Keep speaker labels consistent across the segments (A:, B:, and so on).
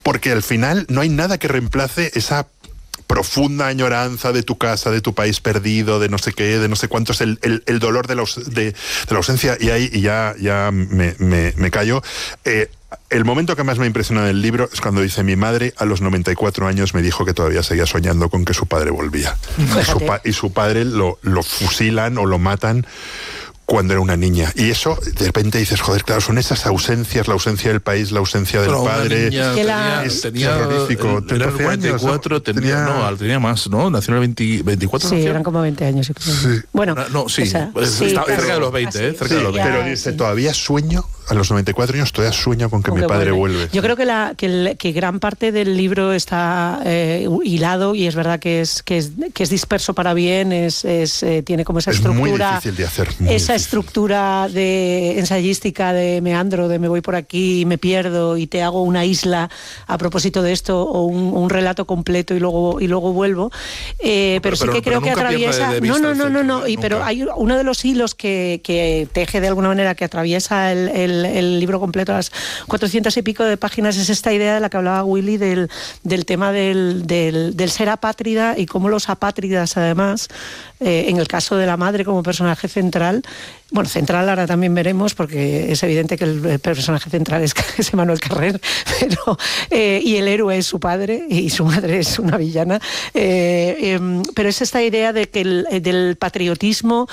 A: Porque al final no hay nada que reemplace esa profunda añoranza de tu casa, de tu país perdido, de no sé qué, de no sé cuánto, es el dolor de la ausencia, y ahí ya me callo. El momento que más me impresiona del libro es cuando dice: mi madre a los 94 años me dijo que todavía seguía soñando con que su padre volvía. Y su padre lo fusilan o lo matan cuando era una niña. Y eso, de repente dices, joder, claro, son esas ausencias, la ausencia del país, la ausencia del padre. Es terrorífico.
B: Era el 44, tenía más, ¿no? Nació en el 24.
C: Sí, eran como 20 años. Yo creo. Sí. Bueno,
B: está cerca de los 20, cerca de los 20.
A: Pero dice, todavía sueño, a los 94 años, todavía sueño con que mi padre vuelve.
C: Yo creo que gran parte del libro está hilado, y es verdad que es disperso para bien, tiene como esa estructura.
A: Es muy difícil de hacer.
C: Esa estructura de ensayística de meandro, de me voy por aquí, me pierdo y te hago una isla a propósito de esto, o un relato completo y luego vuelvo. Pero sí que creo que atraviesa. No. Pero hay uno de los hilos que teje de alguna manera, que atraviesa el libro completo, las 400 y pico de páginas, es esta idea de la que hablaba Willy, del tema del ser apátrida, y cómo los apátridas, además, en el caso de la madre como personaje central, bueno, central ahora también veremos, porque es evidente que el personaje central es Emmanuel Carrer, y el héroe es su padre y su madre es una villana, pero es esta idea de que del patriotismo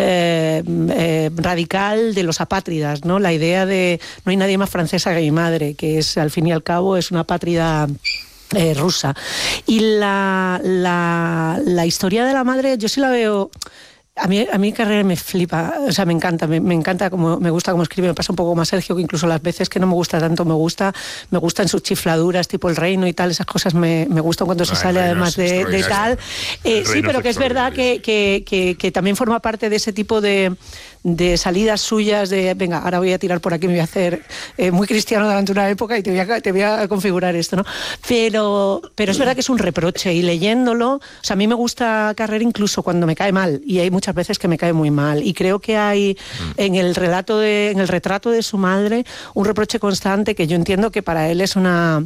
C: radical de los apátridas, ¿no? La idea de no hay nadie más francesa que mi madre, que es, al fin y al cabo, es una apátrida rusa. Y la historia de la madre, yo sí la veo. A mí Carrer me flipa, o sea, me encanta como me gusta cómo escribe. Me pasa un poco como a Sergio, que incluso las veces que no me gusta tanto me gustan sus chifladuras, tipo El Reino y tal, esas cosas me gustan cuando se sale además de tal. Sí, pero que es verdad que también forma parte de ese tipo de salidas suyas de, venga, ahora voy a tirar por aquí, me voy a hacer muy cristiano durante una época y te voy a configurar esto, ¿no? Pero es verdad que es un reproche, y leyéndolo, o sea, a mí me gusta Carrer incluso cuando me cae mal, y hay muchas veces que me cae muy mal, y creo que hay en el retrato de su madre un reproche constante, que yo entiendo que para él es una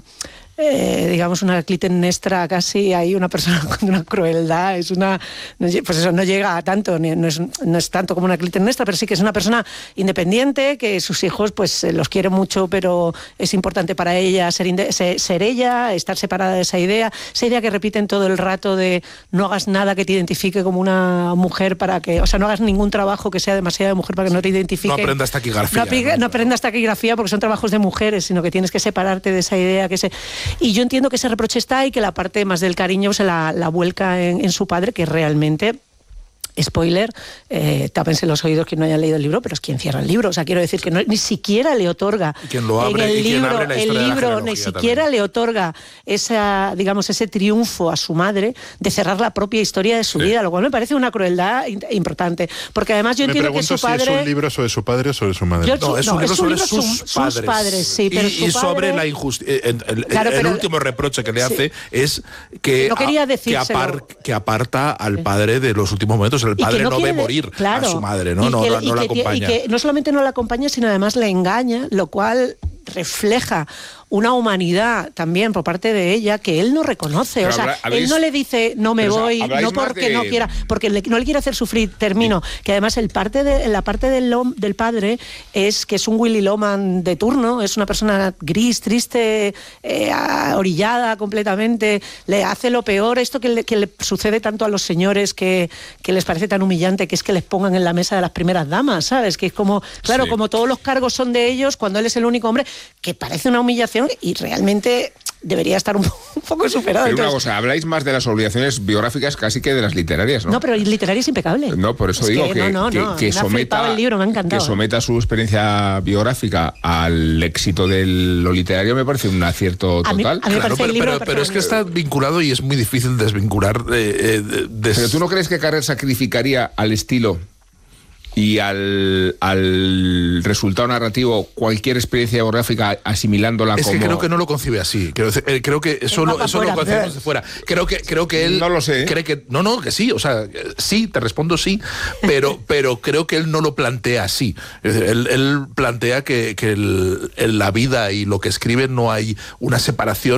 C: Clitemnestra casi, hay una persona con una crueldad, pues eso no llega a tanto, no es tanto como una Clitemnestra, pero sí que es una persona independiente, que sus hijos pues los quiere mucho, pero es importante para ella ser ella, estar separada de esa idea que repiten todo el rato de no hagas nada que te identifique como una mujer, no hagas ningún trabajo que sea demasiado de mujer para que no te identifique.
B: No aprendas taquigrafía.
C: No aprendas taquigrafía porque son trabajos de mujeres, sino que tienes que separarte de esa idea Y yo entiendo que ese reproche está, y que la parte más del cariño se la vuelca en su padre, que realmente... Spoiler, tápense los oídos quien no haya leído el libro, pero es quien cierra el libro. O sea, quiero decir que ni siquiera le otorga
B: quien lo abre,
C: en el libro ni siquiera también le otorga ese triunfo a su madre de cerrar la propia historia de su vida, lo cual me parece una crueldad importante, porque además yo entiendo que su padre...
A: Si es un libro sobre su padre o sobre su madre.
B: Es un libro sobre sus padres,
C: sí, pero
B: y sobre la injusticia. El último reproche que le hace es que aparta al padre de los últimos momentos. El padre no ve morir a su madre, no la acompaña.
C: Y que no solamente no la acompaña, sino además le engaña, lo cual refleja una humanidad también por parte de ella que él no reconoce. Pero él no le dice no me voy, no porque no quiera, porque no le quiere hacer sufrir, termino. Que además la parte del padre es que es un Willy Loman de turno, es una persona gris, triste, orillada completamente, le hace lo peor, esto que le sucede tanto a los señores que les parece tan humillante, que es que les pongan en la mesa de las primeras damas, ¿sabes? Que es como, claro, como todos los cargos son de ellos, cuando él es el único hombre, que parece una humillación y realmente debería estar un poco superado.
D: Pero una cosa, habláis más de las obligaciones biográficas casi que de las literarias, ¿no?
C: No, pero el literario es impecable.
D: No, por eso digo que someta,
C: el libro, me ha encantado.
D: Que someta su experiencia biográfica al éxito de lo literario me parece un acierto total.
C: A mí me parece el libro
B: pero es que está vinculado y es muy difícil desvincular.
D: Pero ¿tú no crees que Carrer sacrificaría al estilo y al resultado narrativo cualquier experiencia biográfica asimilándola como...
B: Es que creo que no lo concibe así. Creo que eso lo concebimos de fuera. Creo que él...
D: No lo sé.
B: Cree que que sí, o sea, sí, te respondo sí, pero creo que él no lo plantea así. Es decir, él plantea que en la vida y lo que escribe no hay una separación